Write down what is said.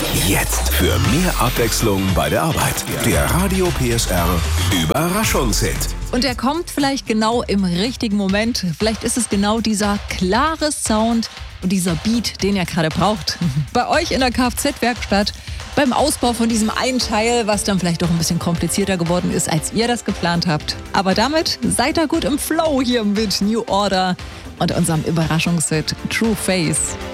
Jetzt für mehr Abwechslung bei der Arbeit. Der Radio PSR Überraschungshit. Und er kommt vielleicht genau im richtigen Moment. Vielleicht ist es genau dieser klare Sound und dieser Beat, den ihr gerade braucht. Bei euch in der Kfz-Werkstatt, beim Ausbau von diesem einen Teil, was dann vielleicht doch ein bisschen komplizierter geworden ist, als ihr das geplant habt. Aber damit seid ihr gut im Flow hier mit New Order und unserem Überraschungshit True Face.